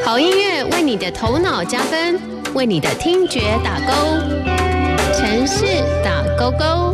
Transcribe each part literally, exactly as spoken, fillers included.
好音乐为你的头脑加分，为你的听觉打勾。城市打勾勾。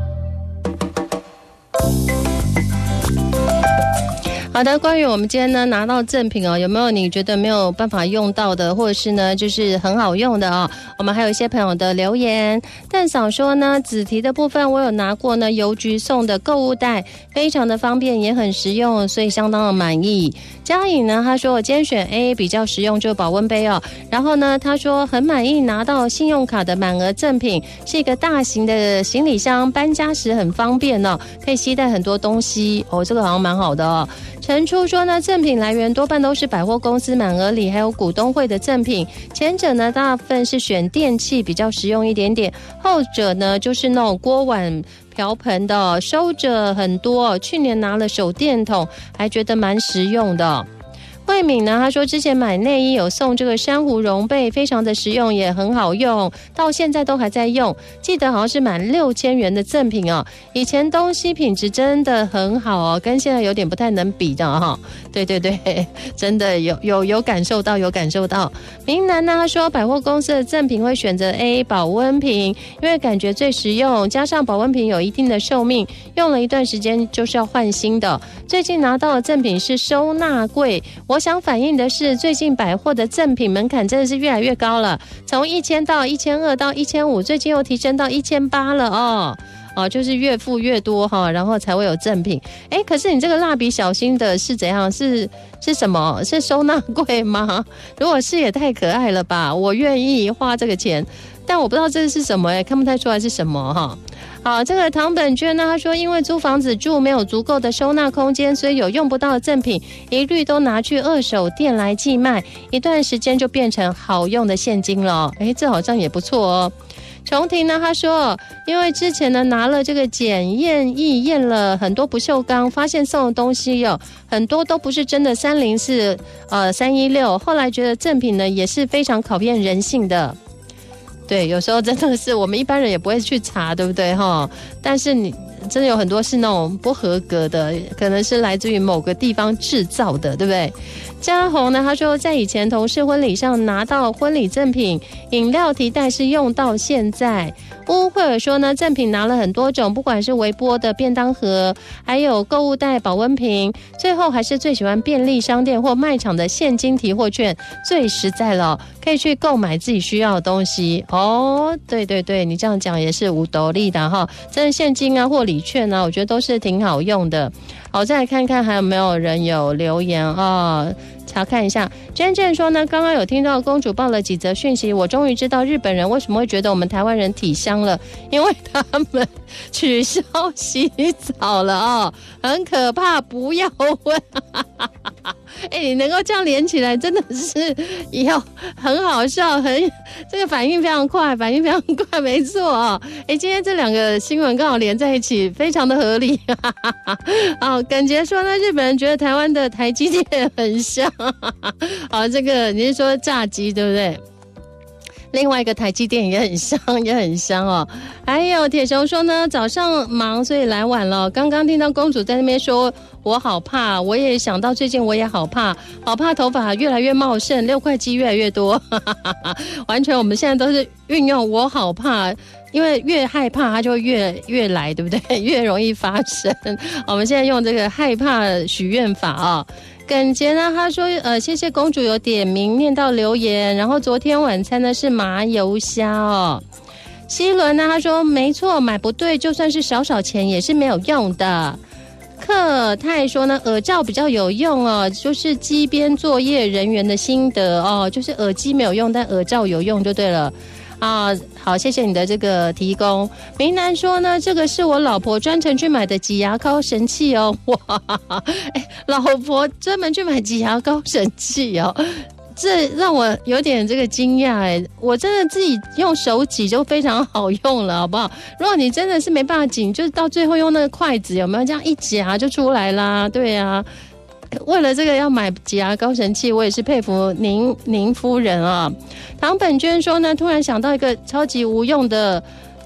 好的，关于我们今天呢拿到赠品哦，有没有你觉得没有办法用到的，或者是呢就是很好用的哦？我们还有一些朋友的留言，蛋嫂说呢，子题的部分我有拿过呢，邮局送的购物袋，非常的方便，也很实用，所以相当的满意。嘉颖呢，他说我今天选 A 比较实用，就是保温杯哦。然后呢，他说很满意拿到信用卡的满额赠品，是一个大型的行李箱，搬家时很方便哦，可以携带很多东西哦，这个好像蛮好的哦。陈初说呢，赠品来源多半都是百货公司满额礼，还有股东会的赠品。前者呢，大部分是选电器比较实用一点点，后者呢就是那种锅碗瓢盆的、哦，收着很多、哦。去年拿了手电筒，还觉得蛮实用的、哦。慧敏呢，她说之前买内衣有送这个珊瑚绒被，非常的实用，也很好用，到现在都还在用。记得好像是满六千元的赠品哦。以前东西品质真的很好哦，跟现在有点不太能比的哈、哦。对对对，真的有有有感受到，有感受到。明南呢，他说百货公司的赠品会选择 A 保温瓶，因为感觉最实用，加上保温瓶有一定的寿命，用了一段时间就是要换新的。最近拿到的赠品是收纳柜，我想反映的是最近百货的赠品门槛真的是越来越高了，从一千到一千二到一千五，最近又提升到一千八了哦。哦，就是越付越多哈，然后才会有赠品。哎，可是你这个蜡笔小新的是怎样？是是什么？是收纳柜吗？如果是也太可爱了吧！我愿意花这个钱，但我不知道这是什么，哎，看不太出来是什么哈。好，这个唐本娟呢，他说因为租房子住没有足够的收纳空间，所以有用不到的赠品一律都拿去二手店来寄卖，一段时间就变成好用的现金了。哎，这好像也不错哦。重庭呢，他说因为之前呢拿了这个检验液验了很多不锈钢，发现送的东西有很多都不是真的三零四呃三一六，后来觉得赠品呢也是非常考验人性的。对，有时候真的是我们一般人也不会去查，对不对哈？但是你真的有很多是那种不合格的，可能是来自于某个地方制造的，对不对？嘉宏呢，他说在以前同事婚礼上拿到婚礼赠品，饮料提袋是用到现在。乌慧尔说呢，赠品拿了很多种，不管是微波的便当盒，还有购物袋、保温瓶，最后还是最喜欢便利商店或卖场的现金提货券，最实在了，可以去购买自己需要的东西。哦，对对对，你这样讲也是无斗笠的哈，真的现金啊或礼券啊，我觉得都是挺好用的。好，再来看看还有没有人有留言啊、哦？查看一下，娟娟说呢，刚刚有听到公主报了几则讯息，我终于知道日本人为什么会觉得我们台湾人体香了，因为他们取消洗澡了哦，很可怕，不要问。哎，你能够这样连起来，真的是要很好笑，很这个反应非常快，反应非常快，没错啊、哦。哎，今天这两个新闻刚好连在一起，非常的合理。好，感觉说呢，日本人觉得台湾的台积电很香。好，这个你是说炸鸡对不对？另外一个台积电也很香，也很香哦。还有铁熊说呢，早上忙所以来晚了。刚刚听到公主在那边说，我好怕，我也想到最近我也好怕，好怕头发越来越茂盛，六块肌越来越多。完全我们现在都是运用我好怕。因为越害怕它就会越越来，对不对？越容易发生。我们现在用这个害怕许愿法啊、哦。耿杰呢，他说呃，谢谢公主有点名念到留言，然后昨天晚餐呢是麻油虾哦。希伦呢，他说没错，买不对，就算是少少钱也是没有用的。克泰说呢，耳罩比较有用哦，就是机边作业人员的心得哦，就是耳机没有用，但耳罩有用就对了。啊，好，谢谢你的这个提供。明南说呢，这个是我老婆专程去买的挤牙膏神器哦，哇，哎，老婆专门去买挤牙膏神器哦，这让我有点这个惊讶哎，我真的自己用手挤就非常好用了，好不好？如果你真的是没办法挤，就到最后用那个筷子，有没有这样一夹就出来啦？对啊。为了这个要买挤牙膏神器，我也是佩服您您夫人啊。唐本娟说呢，突然想到一个超级无用的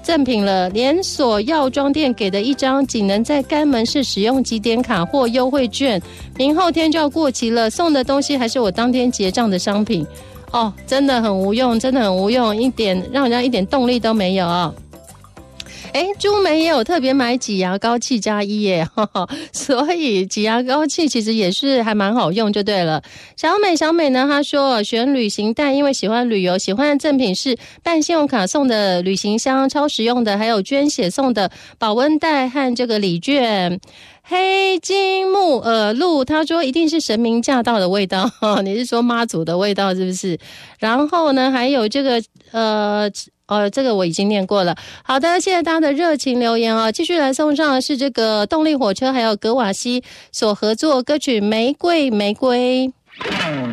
赠品了，连锁药妆店给的一张仅能在该门市使用集点卡或优惠券，明后天就要过期了，送的东西还是我当天结账的商品。哦，真的很无用，真的很无用，一点让人家一点动力都没有啊。哎，朱梅也有特别买挤牙膏器加一耶，呵呵，所以挤牙膏器其实也是还蛮好用就对了。小美小美呢，她说选旅行袋，因为喜欢旅游，喜欢的赠品是办信用卡送的旅行箱，超实用的，还有捐血送的保温袋和这个礼券。黑金木耳露，他说一定是神明驾到的味道，你是说妈祖的味道是不是？然后呢，还有这个呃呃，这个我已经念过了。好的，谢谢大家的热情留言啊！继续来送上的是这个动力火车还有格瓦西所合作歌曲《玫瑰玫瑰》。